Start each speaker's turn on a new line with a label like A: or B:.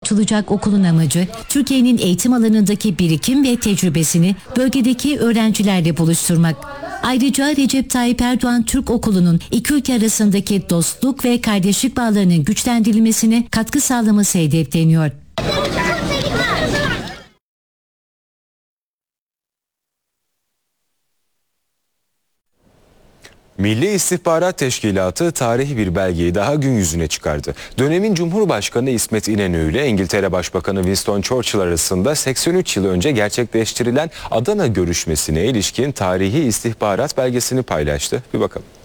A: açılacak okulun amacı, Türkiye'nin eğitim alanındaki birikim ve tecrübesini bölgedeki öğrencilerle buluşturmak. Ayrıca Recep Tayyip Erdoğan Türk Okulu'nun iki ülke arasındaki dostluk ve kardeşlik bağlarının güçlendirilmesine katkı sağlaması hedefleniyor.
B: Milli İstihbarat Teşkilatı tarihi bir belgeyi daha gün yüzüne çıkardı. Dönemin Cumhurbaşkanı İsmet İnönü ile İngiltere Başbakanı Winston Churchill arasında 83 yıl önce gerçekleştirilen Adana görüşmesine ilişkin tarihi istihbarat belgesini paylaştı. Bir bakalım.